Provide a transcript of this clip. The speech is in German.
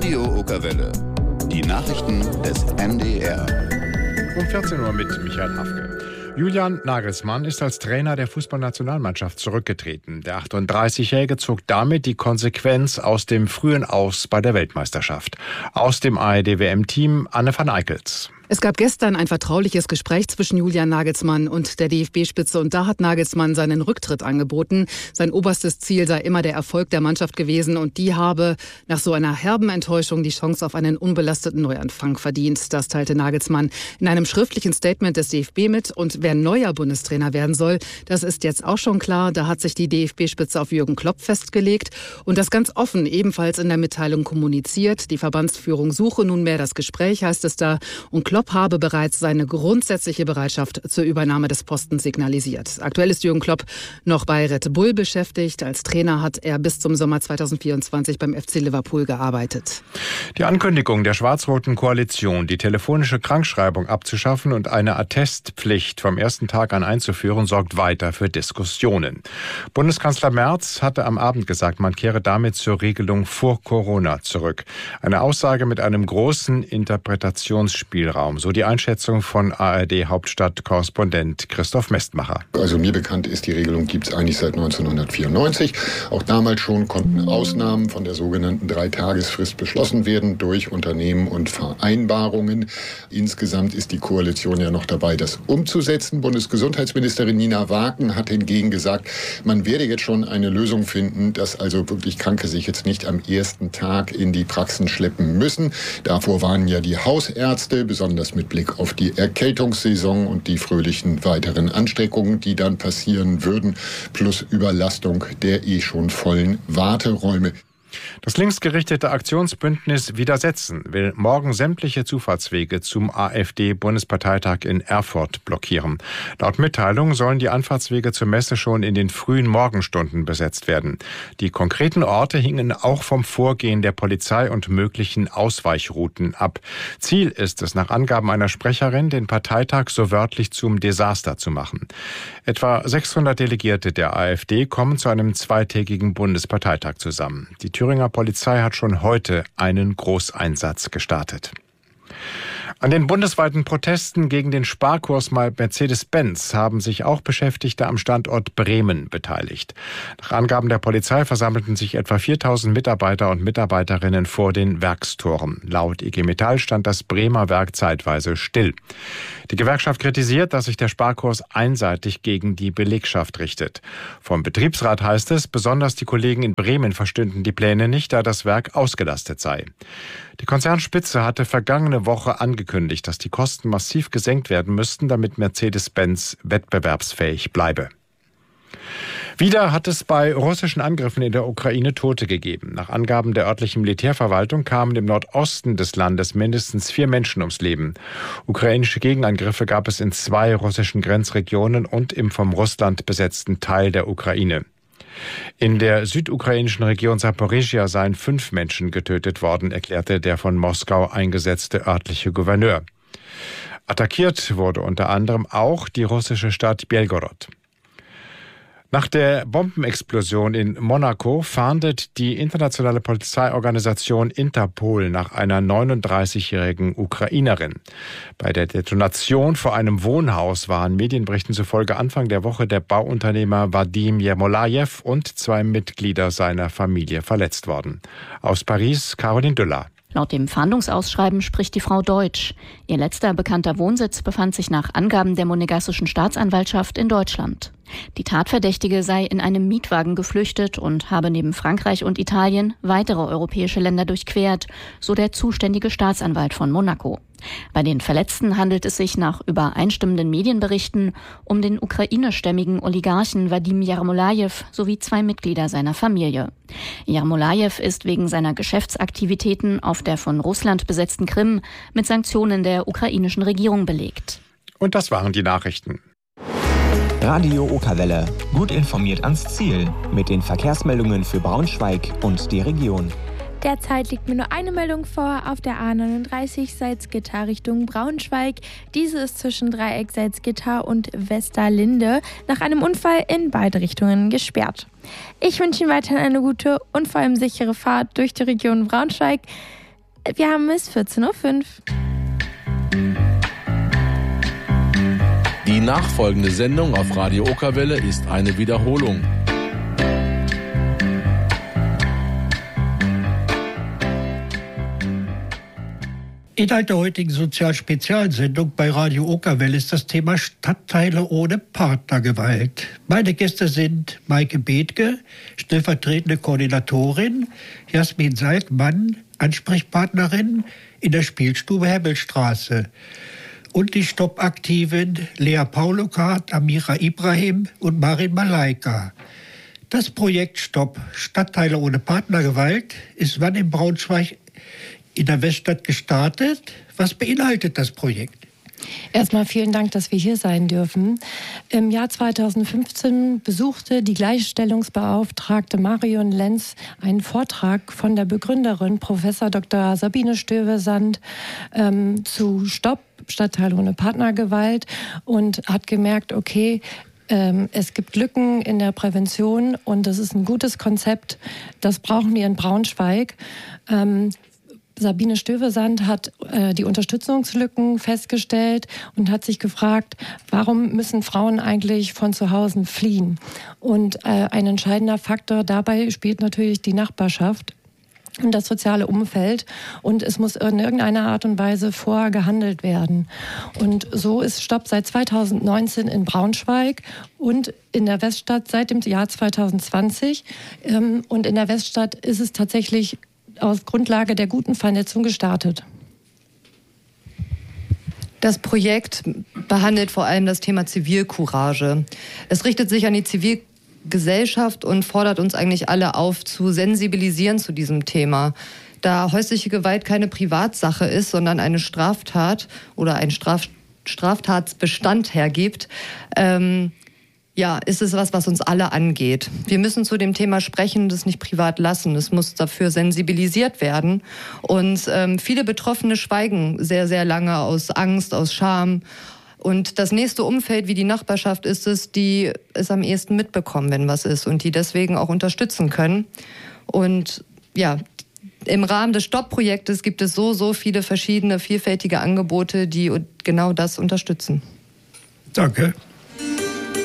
Radio Okerwelle. Die Nachrichten des MDR. Um 14 Uhr mit Michael Hafke. Julian Nagelsmann ist als Trainer der Fußballnationalmannschaft zurückgetreten. Der 38-Jährige zog damit die Konsequenz aus dem frühen Aus bei der Weltmeisterschaft. Aus dem ARD-WM-Team Anne van Eickels. Es gab gestern ein vertrauliches Gespräch zwischen Julian Nagelsmann und der DFB-Spitze und da hat Nagelsmann seinen Rücktritt angeboten. Sein oberstes Ziel sei immer der Erfolg der Mannschaft gewesen und die habe nach so einer herben Enttäuschung die Chance auf einen unbelasteten Neuanfang verdient. Das teilte Nagelsmann in einem schriftlichen Statement des DFB mit und wer neuer Bundestrainer werden soll, das ist jetzt auch schon klar. Da hat sich die DFB-Spitze auf Jürgen Klopp festgelegt und das ganz offen ebenfalls in der Mitteilung kommuniziert. Die Verbandsführung suche nunmehr das Gespräch, heißt es da, und Klopp habe bereits seine grundsätzliche Bereitschaft zur Übernahme des Postens signalisiert. Aktuell ist Jürgen Klopp noch bei Red Bull beschäftigt. Als Trainer hat er bis zum Sommer 2024 beim FC Liverpool gearbeitet. Die Ankündigung der schwarz-roten Koalition, die telefonische Krankschreibung abzuschaffen und eine Attestpflicht vom ersten Tag an einzuführen, sorgt weiter für Diskussionen. Bundeskanzler Merz hatte am Abend gesagt, man kehre damit zur Regelung vor Corona zurück. Eine Aussage mit einem großen Interpretationsspielraum. So die Einschätzung von ARD-Hauptstadt-Korrespondent Christoph Mestmacher. Also mir bekannt ist, die Regelung gibt es eigentlich seit 1994. Auch damals schon konnten Ausnahmen von der sogenannten 3-Tagesfrist beschlossen werden durch Unternehmen und Vereinbarungen. Insgesamt ist die Koalition ja noch dabei, das umzusetzen. Bundesgesundheitsministerin Nina Waken hat hingegen gesagt, man werde jetzt schon eine Lösung finden, dass also wirklich Kranke sich jetzt nicht am ersten Tag in die Praxen schleppen müssen. Davor waren ja die Hausärzte, besonders mit Blick auf die Erkältungssaison und die fröhlichen weiteren Ansteckungen, die dann passieren würden, plus Überlastung der schon vollen Warteräume. Das linksgerichtete Aktionsbündnis Widersetzen will morgen sämtliche Zufahrtswege zum AfD-Bundesparteitag in Erfurt blockieren. Laut Mitteilung sollen die Anfahrtswege zur Messe schon in den frühen Morgenstunden besetzt werden. Die konkreten Orte hingen auch vom Vorgehen der Polizei und möglichen Ausweichrouten ab. Ziel ist es, nach Angaben einer Sprecherin, den Parteitag so wörtlich zum Desaster zu machen. Etwa 600 Delegierte der AfD kommen zu einem zweitägigen Bundesparteitag zusammen. Die Thüringer Polizei hat schon heute einen Großeinsatz gestartet. An den bundesweiten Protesten gegen den Sparkurs bei Mercedes-Benz haben sich auch Beschäftigte am Standort Bremen beteiligt. Nach Angaben der Polizei versammelten sich etwa 4.000 Mitarbeiter und Mitarbeiterinnen vor den Werkstoren. Laut IG Metall stand das Bremer Werk zeitweise still. Die Gewerkschaft kritisiert, dass sich der Sparkurs einseitig gegen die Belegschaft richtet. Vom Betriebsrat heißt es, besonders die Kollegen in Bremen verstünden die Pläne nicht, da das Werk ausgelastet sei. Die Konzernspitze hatte vergangene Woche angekündigt, dass die Kosten massiv gesenkt werden müssten, damit Mercedes-Benz wettbewerbsfähig bleibe. Wieder hat es bei russischen Angriffen in der Ukraine Tote gegeben. Nach Angaben der örtlichen Militärverwaltung kamen im Nordosten des Landes mindestens 4 Menschen ums Leben. Ukrainische Gegenangriffe gab es in 2 russischen Grenzregionen und im vom Russland besetzten Teil der Ukraine. In der südukrainischen Region Saporischschja seien 5 Menschen getötet worden, erklärte der von Moskau eingesetzte örtliche Gouverneur. Attackiert wurde unter anderem auch die russische Stadt Belgorod. Nach der Bombenexplosion in Monaco fahndet die internationale Polizeiorganisation Interpol nach einer 39-jährigen Ukrainerin. Bei der Detonation vor einem Wohnhaus waren Medienberichten zufolge Anfang der Woche der Bauunternehmer Wadim Jermolajew und 2 Mitglieder seiner Familie verletzt worden. Aus Paris, Caroline Düller. Laut dem Fahndungsausschreiben spricht die Frau Deutsch. Ihr letzter bekannter Wohnsitz befand sich nach Angaben der monegassischen Staatsanwaltschaft in Deutschland. Die Tatverdächtige sei in einem Mietwagen geflüchtet und habe neben Frankreich und Italien weitere europäische Länder durchquert, so der zuständige Staatsanwalt von Monaco. Bei den Verletzten handelt es sich nach übereinstimmenden Medienberichten um den ukrainischstämmigen Oligarchen Wadim Jermolajew sowie 2 Mitglieder seiner Familie. Jermolajew ist wegen seiner Geschäftsaktivitäten auf der von Russland besetzten Krim mit Sanktionen der ukrainischen Regierung belegt. Und das waren die Nachrichten. Radio Okerwelle. Gut informiert ans Ziel. Mit den Verkehrsmeldungen für Braunschweig und die Region. Derzeit liegt mir nur eine Meldung vor auf der A39 Salzgitter Richtung Braunschweig. Diese ist zwischen Dreieck Salzgitter und Westerlinde nach einem Unfall in beide Richtungen gesperrt. Ich wünsche Ihnen weiterhin eine gute und vor allem sichere Fahrt durch die Region Braunschweig. Wir haben es 14:05 Uhr. Die nachfolgende Sendung auf Radio Okerwelle ist eine Wiederholung. Inhalt der heutigen Sozialspezialsendung bei Radio Okerwelle ist das Thema Stadtteile ohne Partnergewalt. Meine Gäste sind Maike Bethke, stellvertretende Koordinatorin, Jasmin Saltmann, Ansprechpartnerin in der Spielstube Hemmelsstraße und die Stoppaktiven Lea Paulokat, Amira Ibrahim und Marin Malaika. Das Projekt Stopp Stadtteile ohne Partnergewalt ist wann in Braunschweig in der Weststadt gestartet. Was beinhaltet das Projekt? Erstmal vielen Dank, dass wir hier sein dürfen. Im Jahr 2015 besuchte die Gleichstellungsbeauftragte Marion Lenz einen Vortrag von der Begründerin Prof. Dr. Sabine Stövesand zu Stopp Stadtteile ohne Partnergewalt und hat gemerkt, okay, es gibt Lücken in der Prävention und das ist ein gutes Konzept. Das brauchen wir in Braunschweig. Sabine Stövesand hat die Unterstützungslücken festgestellt und hat sich gefragt, warum müssen Frauen eigentlich von zu Hause fliehen? Und ein entscheidender Faktor dabei spielt natürlich die Nachbarschaft und das soziale Umfeld. Und es muss in irgendeiner Art und Weise vorher gehandelt werden. Und so ist Stopp seit 2019 in Braunschweig und in der Weststadt seit dem Jahr 2020. Und in der Weststadt ist es tatsächlich auf Grundlage der guten Vernetzung gestartet. Das Projekt behandelt vor allem das Thema Zivilcourage. Es richtet sich an die Zivilgesellschaft und fordert uns eigentlich alle auf, zu sensibilisieren zu diesem Thema. Da häusliche Gewalt keine Privatsache ist, sondern eine Straftat oder ein Straftatsbestand hergibt, ist es was uns alle angeht. Wir müssen zu dem Thema sprechen, das nicht privat lassen. Es muss dafür sensibilisiert werden. Und viele Betroffene schweigen sehr, sehr lange aus Angst, aus Scham. Und das nächste Umfeld, wie die Nachbarschaft, ist es, die es am ehesten mitbekommen, wenn was ist und die deswegen auch unterstützen können. Und ja, im Rahmen des Stopp-Projektes gibt es so viele verschiedene, vielfältige Angebote, die genau das unterstützen. Danke.